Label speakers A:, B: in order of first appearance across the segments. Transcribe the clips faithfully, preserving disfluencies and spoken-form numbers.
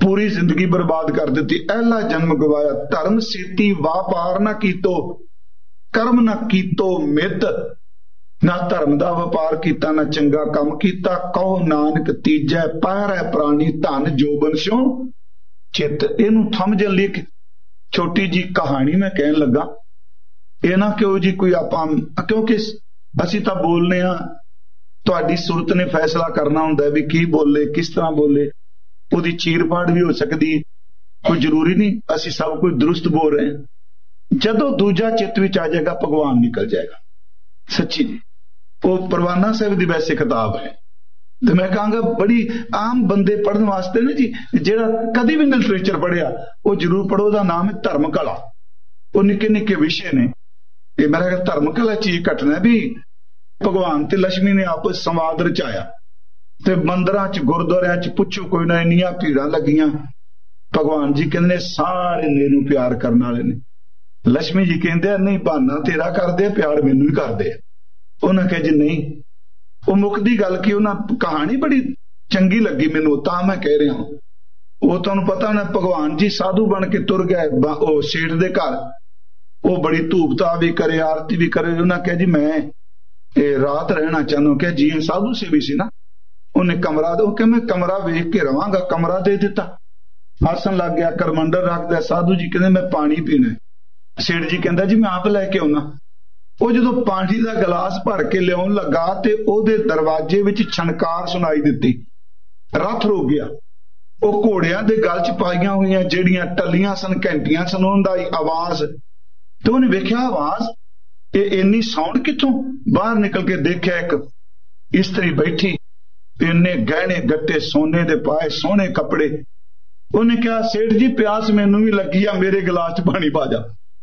A: पूरी जिंदगी बर्बाद कर दी। ऐला जन्म गवाया, धर्म सेती वापार ना कीतो, कर्म ना कीतो मित, ना धर्म दा व्यापार कीता ना चंगा काम कीता। कहो नानक तीजै पैर है प्राणी, धन जोबन स्यों चित। इनू समझण लई एक छोटी जी कहानी मैं कहन लगा। ये ना क्यों जी कोई आपां, क्योंकि असीं तां बोलने आ, तुहाडी सुरत ने फैसला करना हुंदा भी की बोले, किस तरह बोले, ਉਹਦੀ चीर फाड़ भी हो सकती है, कोई जरूरी नहीं असी सब कुछ दुरुस्त बोल रहे हैं। जदों दूजा चित्त विच आ जाएगा भगवान निकल जाएगा। सच्ची जी वो परवाना साहिब की वैसे किताब है, तो मैं कहूँगा बड़ी आम बंदे पढ़ने वास्ते ना जी, जेड़ा कभी भी लिटरेचर पढ़िया वो जरूर पढ़ो। उसका नाम है धर्म कला। वो निके निके विषय ने, ये मेरा ख्याल धर्म कला चीज घटना भी भगवान ते लक्ष्मी ने आपस संवाद रचाया, ते मंदिरां च गुरुद्वारियां च पुछो कोई ना, इन्नियां भीड़ां लगियां। भगवान जी कहंदे सारे मेनू प्यार करने वाले ने। लक्ष्मी जी कहंदे नहीं बहाना तेरा करदे, प्यार मैनू ही करदे। उन्हां कहा जी नहीं, वो मुकदी गल की उन्हां कहानी बड़ी चंगी लगी मैनू, तां मैं कह रहा हूं। वो तुहानूं पता ना भगवान जी साधु बन के तुर गए सेठ दे घर, वो बड़ी धूप धा भी करे, आरती भी करे। उन्हां कहा जी मैं रात रहना चाहना। क्या जी साधु से भी सी ना, उन्हें कमरा दो कि मैं कमरा वेख के रवांगा, कमरा दे दिता। आसन लग गया, करमंडल रख दिया। साधु जी कहते मैं पानी पीना। सेठ जी कहता जी मैं आप लैके आउना। वो जो पानी का गिलास भर के लियाउण लगा ते ओदे दरवाजे विच छणकार सुनाई दिती। रथ रुक गया। वो घोड़ियां दे गल च पाईयां हुई जिहड़ियां टलियां सन, घंटियां सन, उन्हां दी आवाज। तो उन्हें वेख्या आवाज ये इन्नी साउंड कित्थों? बाहर निकल के देखा एक इस्त्री बैठी, इन्ने गहने गट्टे सोने दे पाए, सोने कपड़े। उन्हें कहा सेठ जी प्यास मैनू भी लगी आ, मेरे गिलास च पानी पा जा।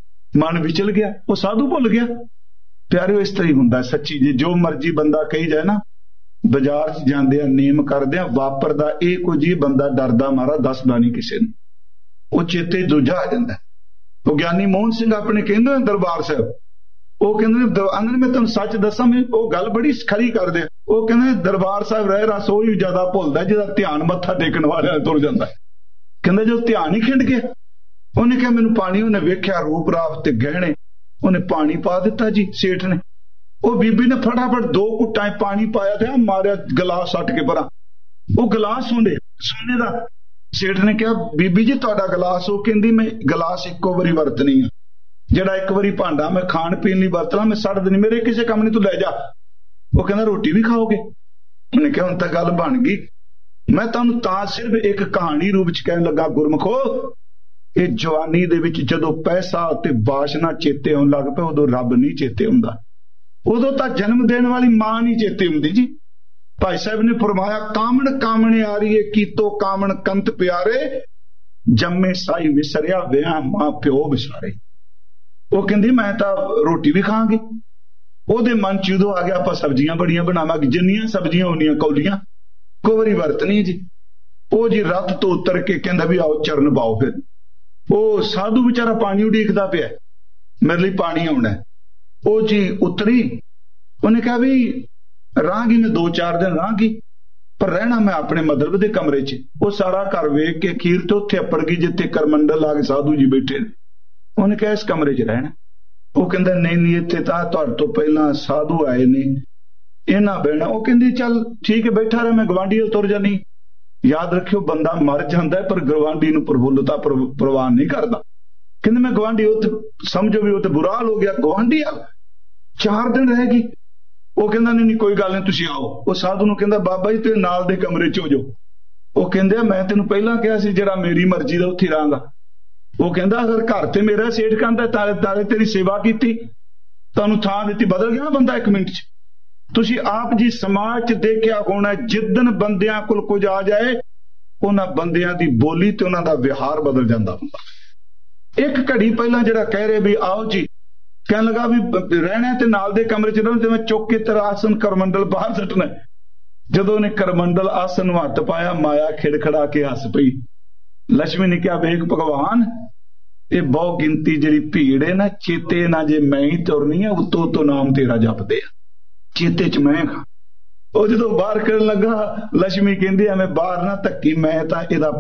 A: मन विचल गया, वो साधु भुल गया। प्यारे इस तरह हुंदा सच्ची जी, जो मर्जी बंदा कही जाए ना, बाजार च जांदे नेम करदे वापरदा ये कुछ ही बंदा डरदा मारा दसदा नहीं किसी नूं, वो चेते दूजा आ जांदा। वो ज्ञानी मोहन सिंह अपने कहंदे दरबार साहब, वो कहंदे अंदर मैं तुहानूं सच दसां, वो गल बड़ी खरी करदे। वो कहंदे दरबार साहब रह रहा सो ही ज्यादा भुलदा जिहदा ध्यान मत्था टेकण वाले तुर जांदा। कहंदे जो ध्यान ही खिंड गया। उन्हें कहा मैनूं पानी, उन्हें वेख्या रूप राप ते गहने, उन्हें पानी पा दिता जी सेठ ने। वो बीबी ने फटाफट दो घुट्टां पानी पाया ते मारिया गिलास सट के परा। वो गिलास सोने सोने दा। सेठ ने कहा बीबी जी तुहाडा गिलास? वो कहंदी मैं गिलास इक्को वारी वरतनी है, जिहड़ा एक वारी भांडा मैं खाण पीण लई वरतना मैं सड़ देनी, मेरे किसी काम नहीं, तू लै जा। वो कहंदा रोटी भी खाओगे? उन्हें कहा हुण तां गल बन गई, मैं तुहानूं तां सिर्फ एक कहानी रूप च कहण लगा गुरमुखो, ये जवानी दे विच जदों पैसा ते वासना चेते आउण लग पए उदों रब नहीं चेते हुंदा, उदों तां जन्म देण वाली मां नहीं चेते हुंदी जी। भाई साहब ने फरमाया कामण कामणे आ रही है कीतो कामण कंत प्यारे, जम्मे साई विसरिया विआह मां प्यो विसारे। वो कहंदी मैं तां रोटी भी खांगी। ओदे मन च उदों आ गया आपां सब्जियां बड़ियां बनावांगे, जिन्नियां सब्जियां उन्नियां कौलियां को वारी वरतनी जी। वो जी रथ तो उतर के कहंदा भी आओ चरण पाओ। फिर वो साधु बेचारा पानी उड़ीकदा पिया, मेरे लिए पानी आउणा है। वो जी उतरी, उन्हें कहा भी रहांगी मैं दो चार दिन रहांगी, पर रहना मैं अपने मदरब दे कमरे च। वो सारा घर वेख के अखीर तो उत्थे अपड़ गई जिथे करमंडल ला के साधु जी बैठे ने। उन्हें कहा इस कमरे च रहना। वो कहंदा नहीं नहीं इत्थे तां तुहाडे तो पहला साधु आए ने, इन्हां बहना। वो कहंदी चल ठीक है बैठा रह, मैं गवांढी तुर जानी। याद रखियो बंदा मर जाता है पर गवांढी नूं प्रफुल्लता प्रवाह नहीं करता। कहंदे मैं गवांढी उत्थे समझो भी उत्थे बुरा हाल हो गया, गवांढी आ चार दिन रहेगी। वो कहंदा नहीं नहीं कोई गल नहीं तुसीं आओ। वो साधु नूं कहंदा बाबा जी तेरे नाल दे कमरे च हो जाओ। वो कहंदे मैं तैनूं पहलां कहा सी जिहड़ा मेरी मर्जी दा उत्थे रहांगा। वो कहंदा अगर घर ते मेरा सेठ कहंदा ताले ताले तेरी सेवा कीती, तुहानूं थां दित्ती, बदल गया ना बंदा एक मिनट च। तुसीं आप जी समाज च देखिया होना, जिद्दन बंदियां कोल कुछ आ जाए उन्हां बंदियां दी बोली ते उन्हां दा विहार बदल जांदा हुंदा। एक घड़ी पहलां जिहड़ा कह रहे भी आओ जी, कहन लगा भी रहना ते नाल दे कमरे च रहना ते मैं चुक के तेरा आसन करमंडल बाहर सटना। जदों ने करमंडल आसन नूं हत्थ पाया माया खिड़खड़ा के हस पई। लक्ष्मी ने कहा वेख भगवान ये बहु गिनती जिहड़ी भीड़ है ना, चेते ना जे मैं ही तुरनी है, उतो उतो नाम तेरा जपदे आ, चेते च मैं खां। ਉਹ ਜਦੋਂ ਬਾਹਰ ਕਰਨ ਲੱਗਾ ਲక్ష్ਮੀ ਕਹਿੰਦੀ ਐਵੇਂ ਬਾਹਰ ਨਾ ਧੱਕੀ, मैं तां इहदा